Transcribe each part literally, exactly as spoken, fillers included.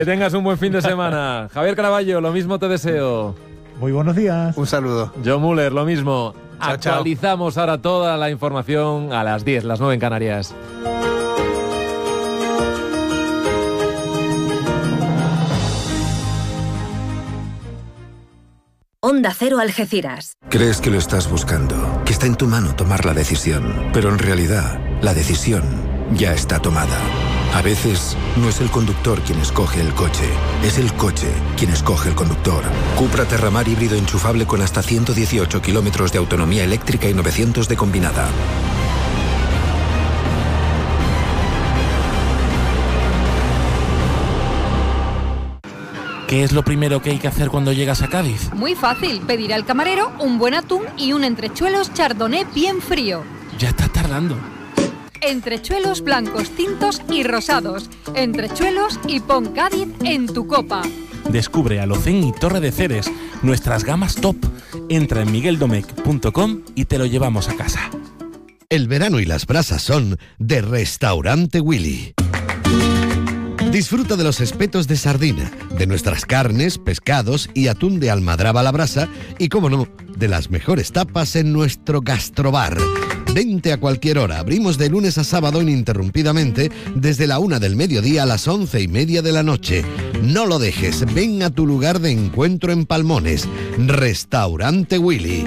Que tengas un buen fin de semana. Javier Caraballo, lo mismo te deseo. Muy buenos días. Un saludo. John Muller, lo mismo. Chao, Actualizamos chao. ahora toda la información a las diez, las nueve en Canarias. Onda Cero Algeciras. Crees que lo estás buscando, que está en tu mano tomar la decisión, pero en realidad la decisión ya está tomada. A veces no es el conductor quien escoge el coche, es el coche quien escoge el conductor. Cupra Terramar híbrido enchufable con hasta ciento dieciocho kilómetros de autonomía eléctrica y novecientos de combinada. ¿Qué es lo primero que hay que hacer cuando llegas a Cádiz? Muy fácil, pedir al camarero un buen atún y un entrechuelos chardonnay bien frío. Ya estás tardando. Entrechuelos blancos, tintos y rosados. Entrechuelos y pon Cádiz en tu copa. Descubre Alocén y Torre de Ceres, nuestras gamas top. Entra en miguel domecq punto com y te lo llevamos a casa. El verano y las brasas son de Restaurante Willy. Disfruta de los espetos de sardina, de nuestras carnes, pescados y atún de almadraba a la brasa y, como no, de las mejores tapas en nuestro gastrobar. Vente a cualquier hora, abrimos de lunes a sábado ininterrumpidamente desde la una del mediodía a las once y media de la noche. No lo dejes, ven a tu lugar de encuentro en Palmones, Restaurante Willy.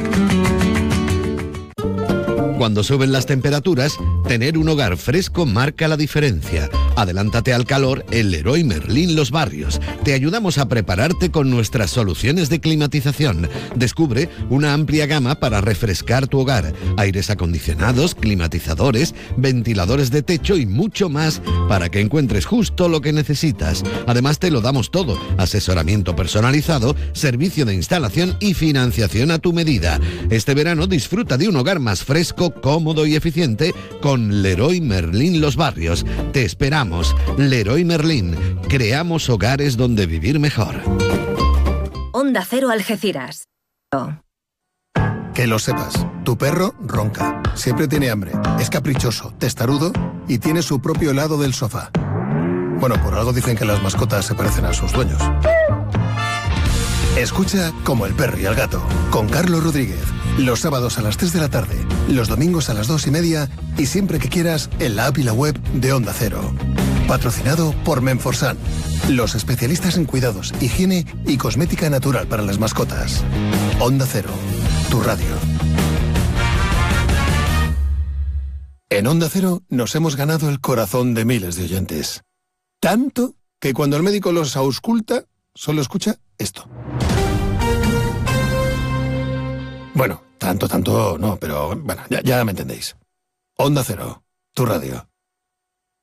Cuando suben las temperaturas, tener un hogar fresco marca la diferencia. Adelántate al calor en Leroy Merlin Los Barrios. Te ayudamos a prepararte con nuestras soluciones de climatización. Descubre una amplia gama para refrescar tu hogar. Aires acondicionados, climatizadores, ventiladores de techo y mucho más para que encuentres justo lo que necesitas. Además te lo damos todo. Asesoramiento personalizado, servicio de instalación y financiación a tu medida. Este verano disfruta de un hogar más fresco, cómodo y eficiente con Leroy Merlin Los Barrios. Te esperamos. Leroy Merlin. Creamos hogares donde vivir mejor. Onda Cero Algeciras. Que lo sepas, tu perro ronca, siempre tiene hambre, es caprichoso, testarudo y tiene su propio helado del sofá. Bueno, por algo dicen que las mascotas se parecen a sus dueños. Escucha Como el perro y el gato, con Carlos Rodríguez. Los sábados a las tres de la tarde, los domingos a las dos y media y siempre que quieras en la app y la web de Onda Cero. Patrocinado por Menforsan, los especialistas en cuidados, higiene y cosmética natural para las mascotas. Onda Cero, tu radio. En Onda Cero nos hemos ganado el corazón de miles de oyentes. Tanto que cuando el médico los ausculta, solo escucha esto. Bueno, tanto, tanto no, pero bueno, ya, ya me entendéis. Onda Cero, tu radio.